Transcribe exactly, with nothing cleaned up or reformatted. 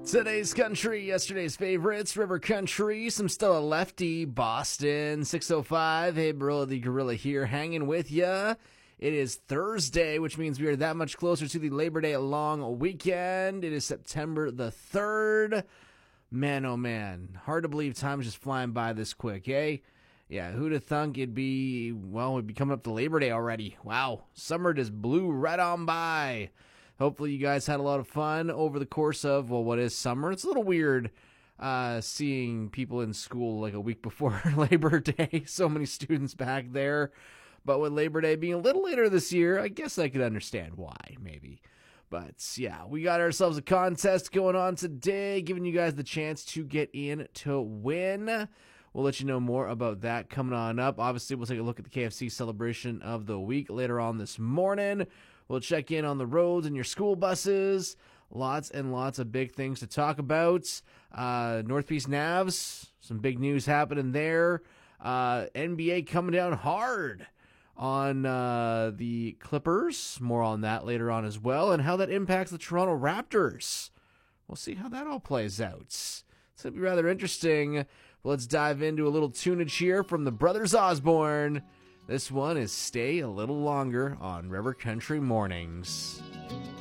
Today's country, yesterday's favorites, River Country, some Stella Lefty, Boston, six oh five. Hey, Barilla the Gorilla here, hanging with ya. It is Thursday, which means we are that much closer to the Labor Day long weekend. It is September the third. Man, oh man, hard to believe time is just flying by this quick, eh? Yeah, who'd have thunk it'd be, well, we'd be coming up to Labor Day already. Wow, summer just blew right on by. Hopefully you guys had a lot of fun over the course of, well, what is summer? It's a little weird uh, seeing people in school like a week before Labor Day. So many students back there. But with Labor Day being a little later this year, I guess I could understand why, maybe. But yeah, we got ourselves a contest going on today, giving you guys the chance to get in to win. We'll let you know more about that coming on up. Obviously, we'll take a look at the K F C celebration of the week later on this morning. We'll check in on the roads and your school buses. Lots and lots of big things to talk about. Uh, North Peace Navs, some big news happening there. Uh, N B A coming down hard on uh, the Clippers. More on that later on as well, and how that impacts the Toronto Raptors. We'll see how that all plays out. It's going to be rather interesting. Let's dive into a little tunage here from the Brothers Osborne. This one is Stay a Little Longer on River Country Mornings.